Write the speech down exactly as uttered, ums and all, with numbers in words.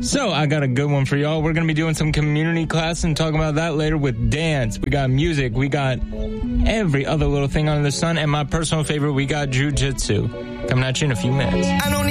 So I got a good one for y'all. We're going to be doing some community class and talking about that later with dance. We got music. We got every other little thing under the sun. And my personal favorite, we got jujitsu. Coming at you in a few minutes. I don't